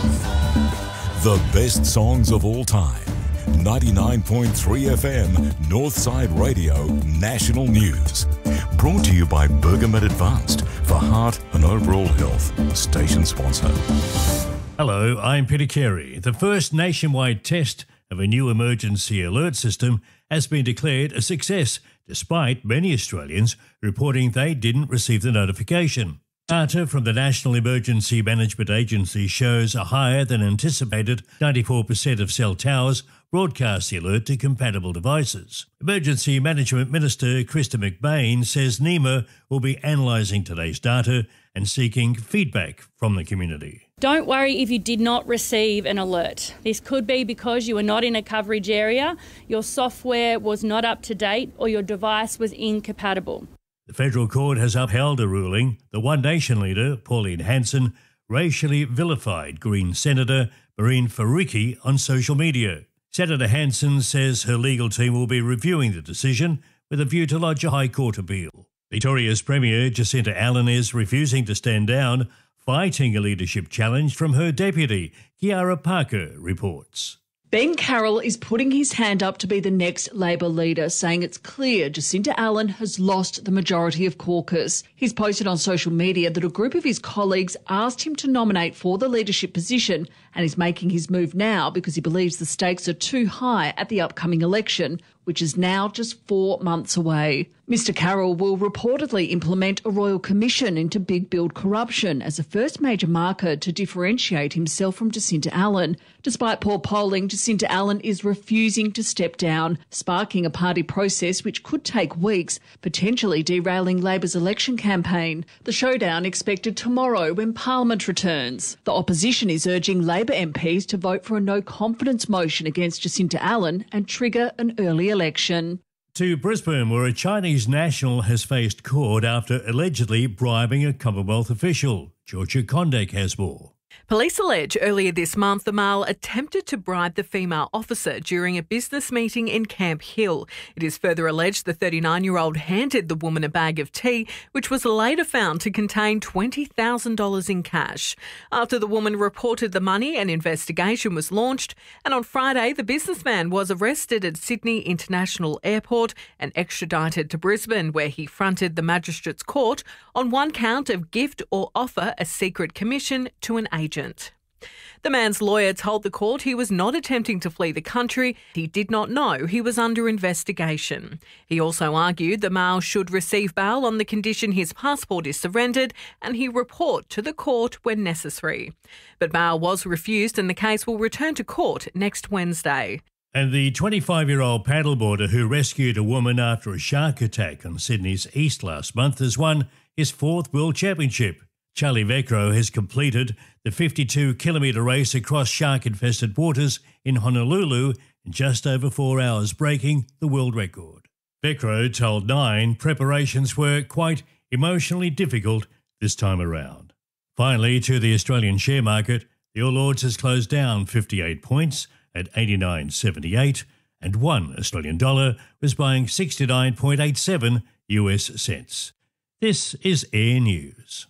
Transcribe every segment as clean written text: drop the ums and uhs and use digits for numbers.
The best songs of all time. 99.3 FM, Northside Radio, National News. Brought to you by Bergamet Advanced for heart and overall health. Station sponsor. Hello, I'm Peter Carey. The first nationwide test of a new emergency alert system has been declared a success, despite many Australians reporting they didn't receive the notification. Data from the National Emergency Management Agency shows a higher than anticipated 94% of cell towers broadcast the alert to compatible devices. Emergency Management Minister Krista McBain says NEMA will be analysing today's data and seeking feedback from the community. Don't worry if you did not receive an alert. This could be because you were not in a coverage area, your software was not up to date, or your device was incompatible. The federal court has upheld a ruling. The One Nation leader, Pauline Hanson, racially vilified Green Senator Mehreen Faruqi on social media. Senator Hanson says her legal team will be reviewing the decision with a view to lodge a High Court appeal. Victoria's Premier Jacinta Allen is refusing to stand down, fighting a leadership challenge from her deputy, Kiara Parker, reports. Ben Carroll is putting his hand up to be the next Labor leader, saying it's clear Jacinta Allen has lost the majority of caucus. He's posted on social media that a group of his colleagues asked him to nominate for the leadership position, and he's making his move now because he believes the stakes are too high at the upcoming election, which is now just 4 months away. Mr Carroll will reportedly implement a royal commission into big build corruption as a first major marker to differentiate himself from Jacinta Allen. Despite poor polling, Jacinta Allen is refusing to step down, sparking a party process which could take weeks, potentially derailing Labor's election campaign. The showdown expected tomorrow when Parliament returns. The opposition is urging Labor MPs to vote for a no-confidence motion against Jacinta Allen and trigger an early election. To Brisbane, where a Chinese national has faced court after allegedly bribing a Commonwealth official. Georgia Condek has more. Police allege earlier this month the male attempted to bribe the female officer during a business meeting in Camp Hill. It is further alleged the 39-year-old handed the woman a bag of tea, which was later found to contain $20,000 in cash. After the woman reported the money, an investigation was launched, and on Friday the businessman was arrested at Sydney International Airport and extradited to Brisbane, where he fronted the magistrate's court on one count of gift or offer a secret commission to an agent. The man's lawyer told the court he was not attempting to flee the country. He did not know he was under investigation. He also argued the male should receive bail on the condition his passport is surrendered and he report to the court when necessary. But bail was refused and the case will return to court next Wednesday. And the 25-year-old paddleboarder who rescued a woman after a shark attack on Sydney's east last month has won his 4th World Championship. Charlie Vecro has completed the 52-kilometre race across shark-infested waters in Honolulu in just over 4 hours, breaking the world record. Vecro told Nine preparations were quite emotionally difficult this time around. Finally, to the Australian share market, the All Ords has closed down 58 points at 89.78, and one Australian dollar was buying 69.87 US cents. This is Air News.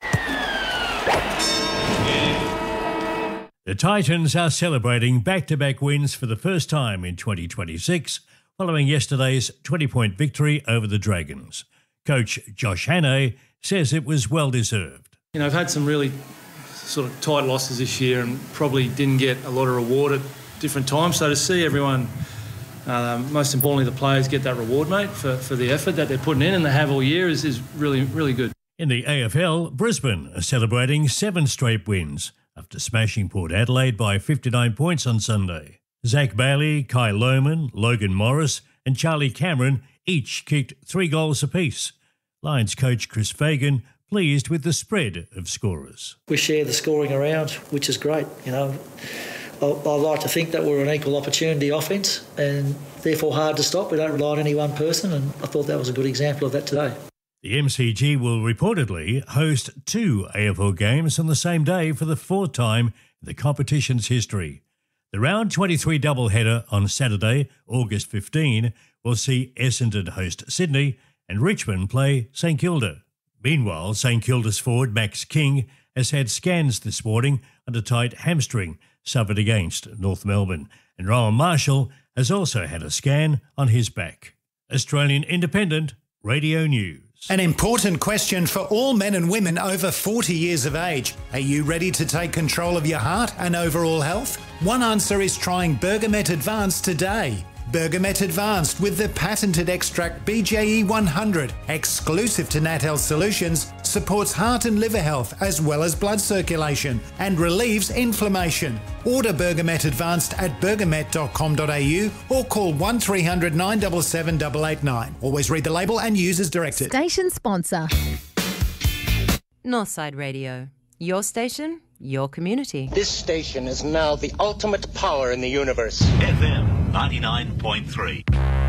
The Titans are celebrating back-to-back wins for the first time in 2026, following yesterday's 20-point victory over the Dragons. Coach Josh Hannay says it was well-deserved. I've had some really sort of tight losses this year and probably didn't get a lot of reward at different times. So to see everyone, most importantly the players, get that reward, mate, for the effort that they're putting in and they have all year is really, really good. In the AFL, Brisbane are celebrating 7 straight wins after smashing Port Adelaide by 59 points on Sunday. Zach Bailey, Kai Lohman, Logan Morris and Charlie Cameron each kicked 3 goals apiece. Lions coach Chris Fagan pleased with the spread of scorers. We share the scoring around, which is great. I like to think that we're an equal opportunity offence and therefore hard to stop. We don't rely on any one person, and I thought that was a good example of that today. The MCG will reportedly host 2 AFL games on the same day for the 4th time in the competition's history. The round 23 doubleheader on Saturday, August 15, will see Essendon host Sydney and Richmond play St Kilda. Meanwhile, St Kilda's forward Max King has had scans this morning under tight hamstring suffered against North Melbourne. And Rowan Marshall has also had a scan on his back. Australian Independent Radio News. An important question for all men and women over 40 years of age. Are you ready to take control of your heart and overall health? One answer is trying Bergamet Advanced today. Bergamet Advanced with the patented extract BJE 100, exclusive to Nat Health Solutions, supports heart and liver health as well as blood circulation and relieves inflammation. Order Bergamet Advanced at bergamet.com.au or call 1300 977 889. Always read the label and use as directed. Station sponsor. Northside Radio. Your station, your community. This station is now the ultimate power in the universe. FM 99.3.